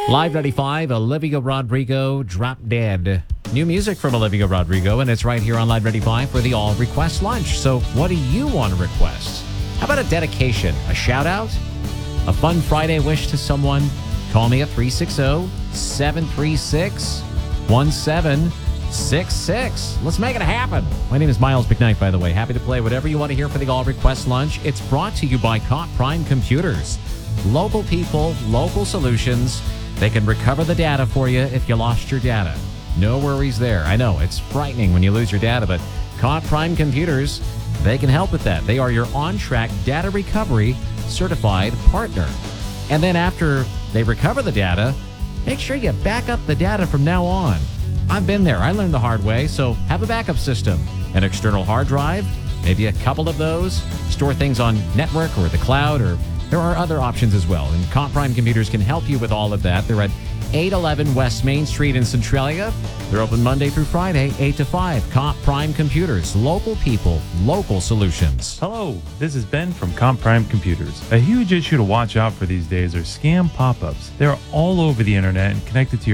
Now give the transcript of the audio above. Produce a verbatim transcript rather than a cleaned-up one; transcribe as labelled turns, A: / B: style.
A: Live ninety-five, Olivia Rodrigo, Drop Dead. New music from Olivia Rodrigo, and it's right here on Live ninety-five for the All Request Lunch. So what do you want to request? How about a dedication, a shout out, a fun Friday wish to someone? Call me at three six zero, seven three six, one seven six six. Let's make it happen. My name is Miles McKnight, by the way. Happy to play whatever you want to hear for the All Request Lunch. It's brought to you by Cop Prime Computers. Local people, local solutions. They can recover the data for you if you lost your data. No worries there. I know, it's frightening when you lose your data, but Cop Prime Computers, they can help with that. They are your on-track data recovery certified partner. And then after they recover the data, make sure you back up the data from now on. I've been there. I learned the hard way, so have a backup system. An external hard drive, maybe a couple of those. Store things on network or the cloud, or there are other options as well. And Comp Prime Computers can help you with all of that. They're at eight eleven West Main Street in Centralia. They're open Monday through Friday, eight to five. Comp Prime Computers. Local people, local solutions.
B: Hello, this is Ben from Comp Prime Computers. A huge issue to watch out for these days are scam pop-ups. They're all over the internet and connected to your